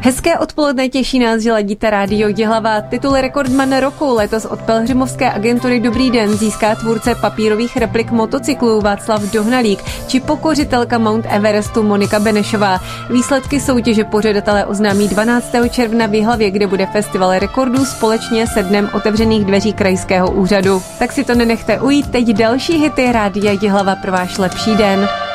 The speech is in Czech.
Hezké odpoledne, těší nás, že ladíte rádio Jihlava. Titul Rekordman roku letos od pelhřimovské agentury Dobrý den získá tvůrce papírových replik motocyklů Václav Dohnalík či pokořitelka Mount Everestu Monika Benešová. Výsledky soutěže pořadatelé oznámí 12. června v Jihlavě, kde bude festival rekordů společně se dnem otevřených dveří krajského úřadu. Tak si to nenechte ujít, teď další hity rádia Jihlava pro váš lepší den.